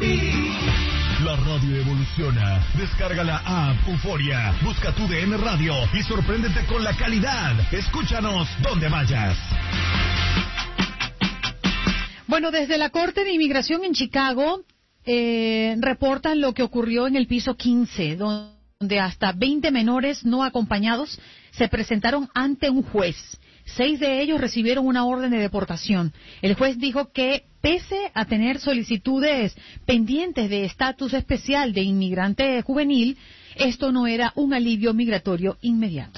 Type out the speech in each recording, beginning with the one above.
La radio evoluciona. Descarga la app Euforia. Busca tu DN Radio y sorpréndete con la calidad. Escúchanos donde vayas. Bueno, desde la Corte de Inmigración en Chicago reportan lo que ocurrió en el piso 15, donde hasta 20 menores no acompañados se presentaron ante un juez. 6 de ellos recibieron una orden de deportación. El juez dijo que, pese a tener solicitudes pendientes de estatus especial de inmigrante juvenil, esto no era un alivio migratorio inmediato.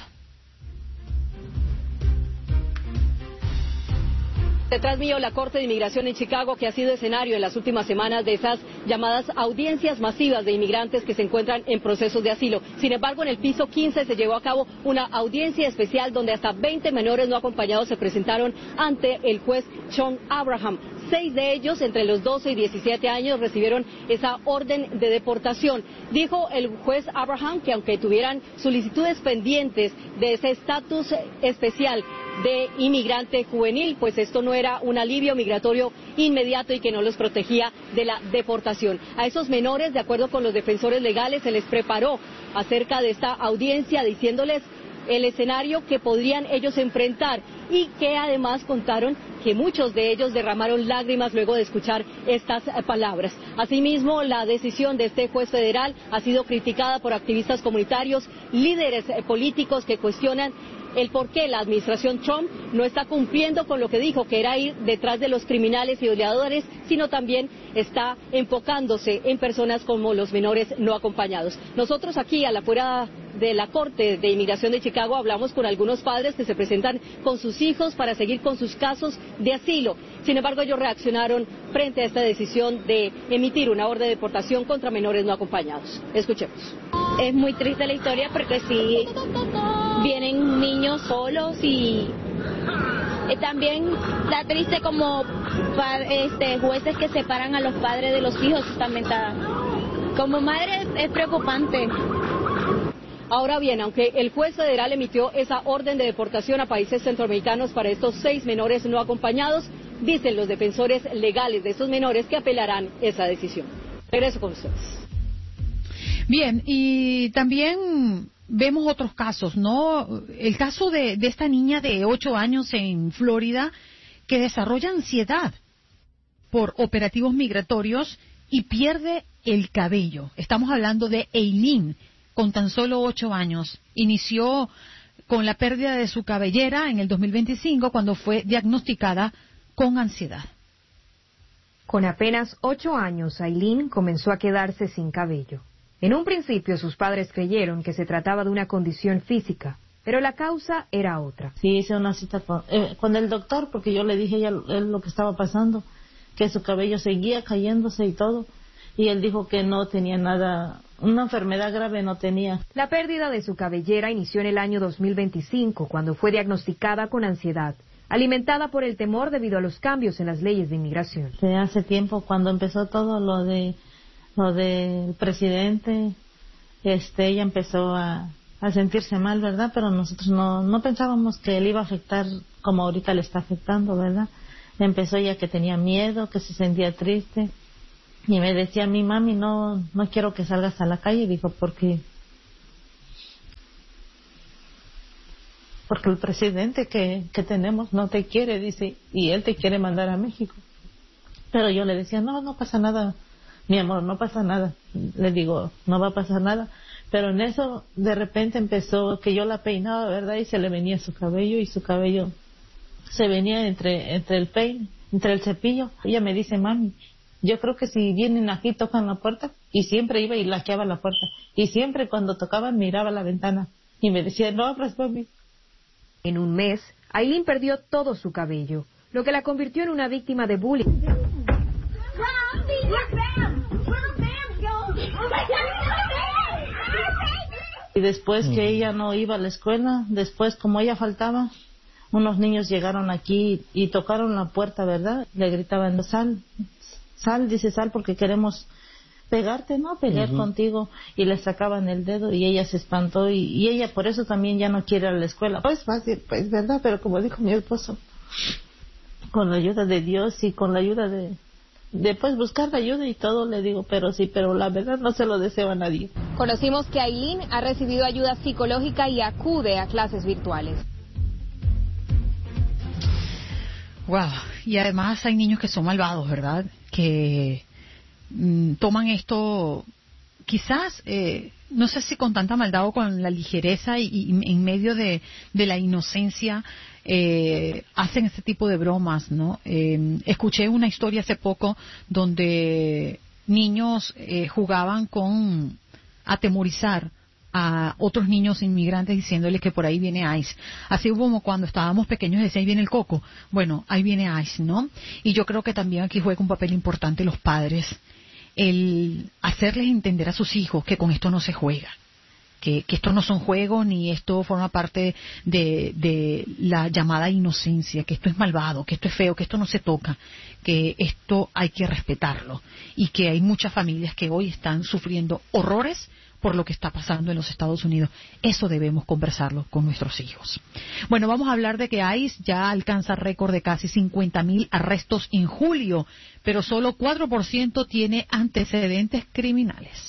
Detrás mío, la Corte de Inmigración en Chicago, que ha sido escenario en las últimas semanas de esas llamadas audiencias masivas de inmigrantes que se encuentran en procesos de asilo. Sin embargo, en el piso 15 se llevó a cabo una audiencia especial donde hasta 20 menores no acompañados se presentaron ante el juez Sean Abraham. 6 de ellos, entre los 12 y 17 años, recibieron esa orden de deportación. Dijo el juez Abraham que aunque tuvieran solicitudes pendientes de ese estatus especial de inmigrante juvenil, pues esto no era un alivio migratorio inmediato y que no los protegía de la deportación. A esos menores, de acuerdo con los defensores legales, se les preparó acerca de esta audiencia, diciéndoles el escenario que podrían ellos enfrentar y que además contaron que muchos de ellos derramaron lágrimas luego de escuchar estas palabras. Asimismo, la decisión de este juez federal ha sido criticada por activistas comunitarios, líderes políticos que cuestionan el por qué la administración Trump no está cumpliendo con lo que dijo, que era ir detrás de los criminales y violadores, sino también está enfocándose en personas como los menores no acompañados. Nosotros aquí, a la afuera de la Corte de Inmigración de Chicago, hablamos con algunos padres que se presentan con sus hijos para seguir con sus casos de asilo. Sin embargo, ellos reaccionaron frente a esta decisión de emitir una orden de deportación contra menores no acompañados. Escuchemos. Es muy triste la historia porque sí vienen niños solos y también da triste como jueces que separan a los padres de los hijos. También como madre es preocupante. Ahora bien, aunque el juez federal emitió esa orden de deportación a países centroamericanos para estos 6 menores no acompañados, dicen los defensores legales de estos menores que apelarán esa decisión. Regreso con ustedes. Bien, y también vemos otros casos, ¿no? El caso de esta niña de 8 años en Florida que desarrolla ansiedad por operativos migratorios y pierde el cabello. Estamos hablando de Eileen, con tan solo 8 años. Inició con la pérdida de su cabellera en el 2025 cuando fue diagnosticada con ansiedad. Con apenas 8 años, Eileen comenzó a quedarse sin cabello. En un principio sus padres creyeron que se trataba de una condición física, pero la causa era otra. Sí, hice una cita con el doctor porque yo le dije a él lo que estaba pasando, que su cabello seguía cayéndose y todo, y él dijo que no tenía nada, una enfermedad grave no tenía. La pérdida de su cabellera inició en el año 2025 cuando fue diagnosticada con ansiedad, alimentada por el temor debido a los cambios en las leyes de inmigración. Hace tiempo, cuando empezó todo lo del presidente, ella empezó a sentirse mal, ¿verdad? Pero nosotros no pensábamos que le iba a afectar como ahorita le está afectando, ¿verdad? Empezó ella que tenía miedo, que se sentía triste, y me decía a mí, mami, no quiero que salgas a la calle. Digo, porque el presidente que tenemos no te quiere, dice, y él te quiere mandar a México. Pero yo le decía, no pasa nada, mi amor, no pasa nada. Le digo, no va a pasar nada. Pero en eso, de repente empezó que yo la peinaba, ¿verdad? Y se le venía su cabello, y su cabello se venía entre el peine, entre el cepillo. Ella me dice, mami, yo creo que si vienen aquí tocan la puerta, y siempre iba y laqueaba la puerta. Y siempre cuando tocaban miraba la ventana. Y me decía, no abras, mami. En un mes, Eileen perdió todo su cabello, lo que la convirtió en una víctima de bullying. Y después que ella no iba a la escuela, después como ella faltaba, unos niños llegaron aquí y tocaron la puerta, ¿verdad? Le gritaban, sal, dice, sal porque queremos pegarte, ¿no? Pelear contigo. Y le sacaban el dedo y ella se espantó y ella por eso también ya no quiere ir a la escuela. No es fácil, pues, ¿verdad? Pero como dijo mi esposo, con la ayuda de Dios y con la ayuda de después buscar ayuda y todo, le digo, pero sí, pero la verdad no se lo deseo a nadie. Conocimos que Aileen ha recibido ayuda psicológica y acude a clases virtuales. Wow, y además hay niños que son malvados, ¿verdad? Que toman esto, quizás, no sé si con tanta maldad o con la ligereza y en medio de la inocencia, hacen este tipo de bromas, ¿no? Escuché una historia hace poco donde niños jugaban con atemorizar a otros niños inmigrantes diciéndoles que por ahí viene ICE. Así como cuando estábamos pequeños decía, ahí viene el coco. Bueno, ahí viene ICE, ¿no? Y yo creo que también aquí juega un papel importante los padres, el hacerles entender a sus hijos que con esto no se juega, que esto no son juegos ni esto forma parte de la llamada inocencia, que esto es malvado, que esto es feo, que esto no se toca, que esto hay que respetarlo y que hay muchas familias que hoy están sufriendo horrores por lo que está pasando en los Estados Unidos. Eso debemos conversarlo con nuestros hijos. Bueno, vamos a hablar de que ICE ya alcanza récord de casi 50,000 arrestos en julio, pero solo 4% tiene antecedentes criminales.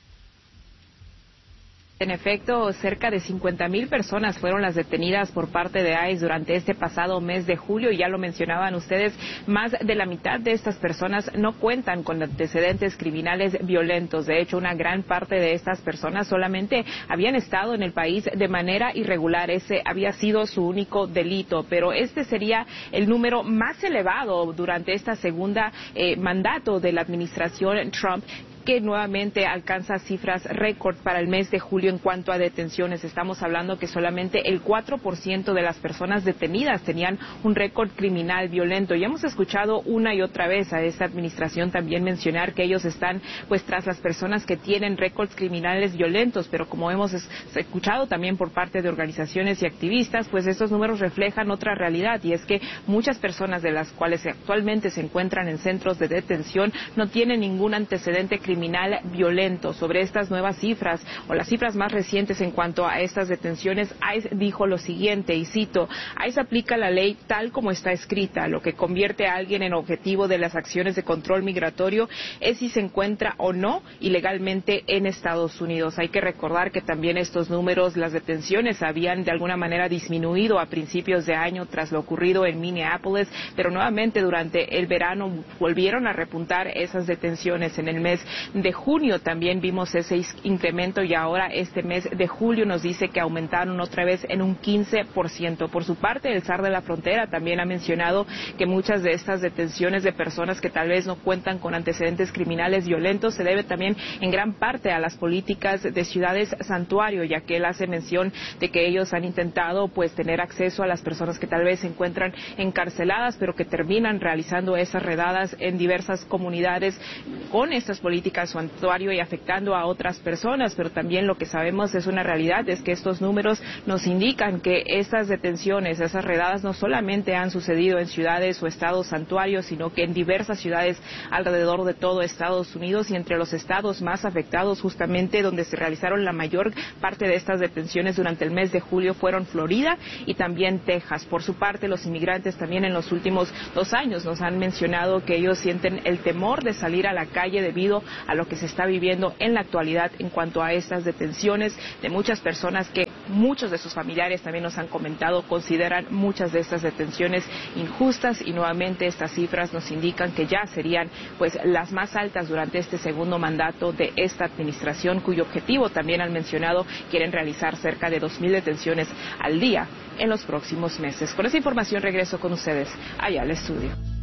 En efecto, cerca de 50,000 personas fueron las detenidas por parte de ICE durante este pasado mes de julio. Ya lo mencionaban ustedes, más de la mitad de estas personas no cuentan con antecedentes criminales violentos. De hecho, una gran parte de estas personas solamente habían estado en el país de manera irregular. Ese había sido su único delito, pero este sería el número más elevado durante esta segunda mandato de la administración Trump, que nuevamente alcanza cifras récord para el mes de julio en cuanto a detenciones. Estamos hablando que solamente el 4% de las personas detenidas tenían un récord criminal violento. Y hemos escuchado una y otra vez a esta administración también mencionar que ellos están pues tras las personas que tienen récords criminales violentos, pero como hemos escuchado también por parte de organizaciones y activistas, pues estos números reflejan otra realidad, y es que muchas personas de las cuales actualmente se encuentran en centros de detención no tienen ningún antecedente criminal violento. Sobre estas nuevas cifras o las cifras más recientes en cuanto a estas detenciones, ICE dijo lo siguiente, y cito: ICE aplica la ley tal como está escrita. Lo que convierte a alguien en objetivo de las acciones de control migratorio es si se encuentra o no ilegalmente en Estados Unidos. Hay que recordar que también estos números, las detenciones, habían de alguna manera disminuido a principios de año tras lo ocurrido en Minneapolis, pero nuevamente durante el verano volvieron a repuntar esas detenciones. En el mes de junio también vimos ese incremento, y ahora este mes de julio nos dice que aumentaron otra vez en un 15%. Por su parte, el zar de la frontera también ha mencionado que muchas de estas detenciones de personas que tal vez no cuentan con antecedentes criminales violentos se debe también en gran parte a las políticas de ciudades santuario, ya que él hace mención de que ellos han intentado pues tener acceso a las personas que tal vez se encuentran encarceladas, pero que terminan realizando esas redadas en diversas comunidades con estas políticas santuario y afectando a otras personas. Pero también lo que sabemos es una realidad, es que estos números nos indican que estas detenciones, esas redadas no solamente han sucedido en ciudades o estados santuarios, sino que en diversas ciudades alrededor de todo Estados Unidos, y entre los estados más afectados justamente donde se realizaron la mayor parte de estas detenciones durante el mes de julio fueron Florida y también Texas. Por su parte, los inmigrantes también en los últimos 2 años nos han mencionado que ellos sienten el temor de salir a la calle debido a lo que se está viviendo en la actualidad en cuanto a estas detenciones de muchas personas que muchos de sus familiares también nos han comentado consideran muchas de estas detenciones injustas, y nuevamente estas cifras nos indican que ya serían pues las más altas durante este segundo mandato de esta administración, cuyo objetivo también han mencionado quieren realizar cerca de 2,000 detenciones al día en los próximos meses. Con esa información regreso con ustedes allá al estudio.